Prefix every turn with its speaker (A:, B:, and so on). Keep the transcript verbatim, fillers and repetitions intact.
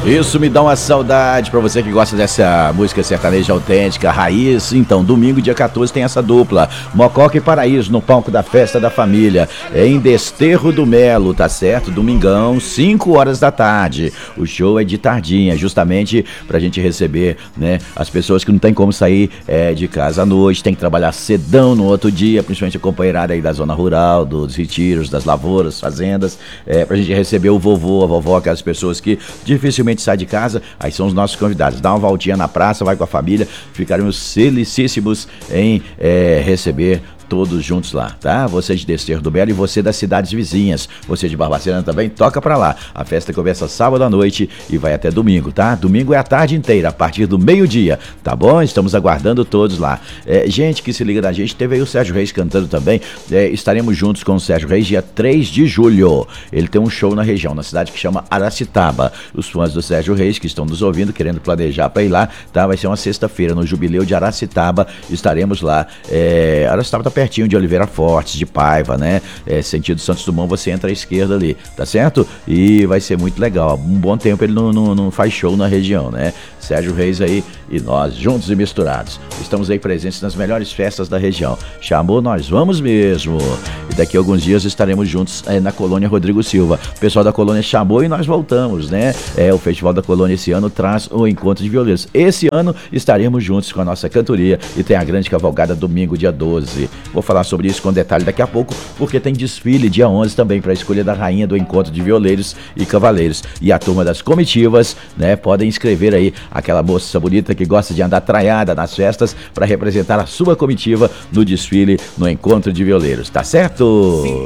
A: Isso me dá uma saudade pra você que gosta dessa música sertaneja autêntica, raiz. Então, domingo, dia quatorze, tem essa dupla, Mococa e Paraíso, no palco da Festa da Família, em Desterro do Melo, tá certo? Domingão, cinco horas da tarde. O show é de tardinha, justamente pra gente receber, né, as pessoas que não tem como sair é, de casa à noite, tem que trabalhar cedão no outro dia, principalmente a companheirada aí da zona rural, dos retiros, das lavouras, fazendas, é, pra gente receber o vovô, a vovó, aquelas pessoas que dificilmente sai de casa. Aí são os nossos convidados. Dá uma voltinha na praça, vai com a família. Ficaremos felicíssimos em é, receber todos juntos lá, tá? Você de Desterro do Melo e você das cidades vizinhas. Você de Barbacena também, toca pra lá. A festa começa sábado à noite e vai até domingo, tá? Domingo é a tarde inteira, a partir do meio-dia, tá bom? Estamos aguardando todos lá. É, gente que se liga da gente, teve aí o Sérgio Reis cantando também. É, estaremos juntos com o Sérgio Reis dia três de julho. Ele tem um show na região, na cidade que chama Aracitaba. Os fãs do Sérgio Reis que estão nos ouvindo, querendo planejar pra ir lá, tá? Vai ser uma sexta-feira no Jubileu de Aracitaba. Estaremos lá. É, Aracitaba tá pertinho de Oliveira Fortes, de Paiva, né? É, sentido Santos Dumont, você entra à esquerda ali, tá certo? E vai ser muito legal. Um bom tempo ele não, não, não faz show na região, né? Sérgio Reis aí e nós, juntos e misturados. Estamos aí presentes nas melhores festas da região. Chamou, nós vamos mesmo. E daqui a alguns dias estaremos juntos é, na Colônia Rodrigo Silva. O pessoal da Colônia chamou e nós voltamos, né? É, o Festival da Colônia esse ano traz o Encontro de Violeiros. Esse ano estaremos juntos com a nossa cantoria e tem a grande cavalgada domingo, dia doze. Vou falar sobre isso com detalhe daqui a pouco, porque tem desfile dia onze também para a escolha da rainha do Encontro de Violeiros e Cavaleiros. E a turma das comitivas, né, podem inscrever aí aquela moça bonita que gosta de andar traiada nas festas para representar a sua comitiva no desfile no Encontro de Violeiros, tá certo? Sim.